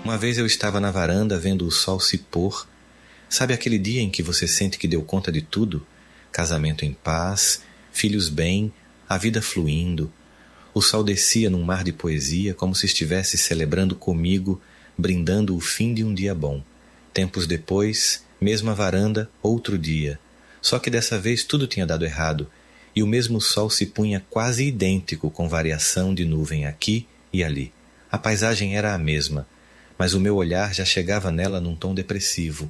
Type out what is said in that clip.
Uma vez eu estava na varanda vendo o sol se pôr. Sabe aquele dia em que você sente que deu conta de tudo? Casamento em paz, filhos bem, a vida fluindo. O sol descia num mar de poesia, como se estivesse celebrando comigo, brindando o fim de um dia bom. Tempos depois, mesma varanda, outro dia. Só que dessa vez tudo tinha dado errado, e o mesmo sol se punha quase idêntico, com variação de nuvem aqui e ali. A paisagem era a mesma, mas o meu olhar já chegava nela num tom depressivo.